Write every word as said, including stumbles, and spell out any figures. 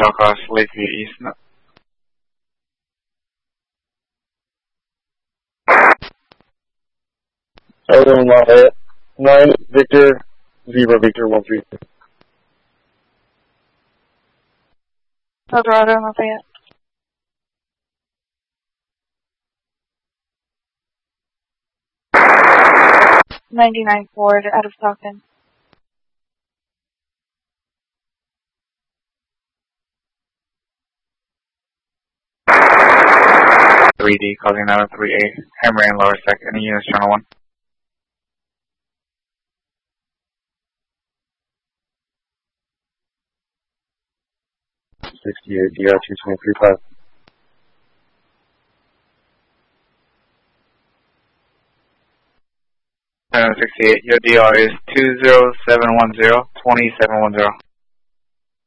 Shawcross, Lakeview East. No. Elderman Lafayette, nine Victor, Zebra Victor one three. Eldorado, Lafayette. ninety-nine Ford, out of Stockton. three D, causing nine oh three A, Hammer and lower sec, any units, channel one. sixty-eight D R two twenty-three five. seven sixty-eight, your D R is two zero seven one zero, two seven one zero.